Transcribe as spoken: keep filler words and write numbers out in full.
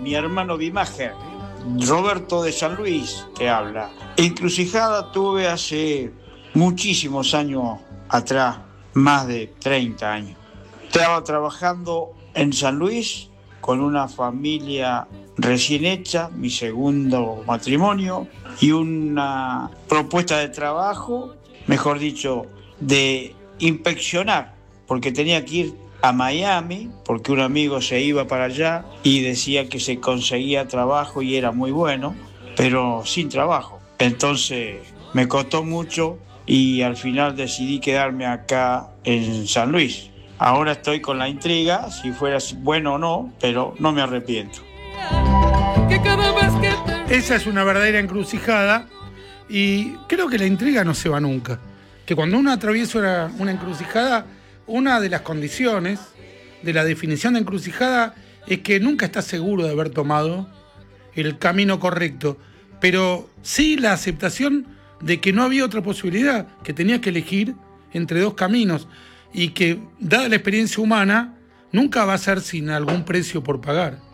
mi hermano Bimager, Roberto de San Luis, que habla. Encrucijada tuve hace muchísimos años atrás, más de treinta años. Estaba trabajando en San Luis con una familia recién hecha, mi segundo matrimonio, y una propuesta de trabajo, mejor dicho, de inspeccionar, porque tenía que ir a Miami, porque un amigo se iba para allá y decía que se conseguía trabajo y era muy bueno, pero sin trabajo. Entonces me costó mucho y al final decidí quedarme acá en San Luis. Ahora estoy con la intriga, si fuera bueno o no, pero no me arrepiento. Esa es una verdadera encrucijada y creo que la intriga no se va nunca. Que cuando uno atraviesa una, una encrucijada, una de las condiciones de la definición de encrucijada es que nunca estás seguro de haber tomado el camino correcto, pero sí la aceptación de que no había otra posibilidad, que tenías que elegir entre dos caminos y que, dada la experiencia humana, nunca va a ser sin algún precio por pagar.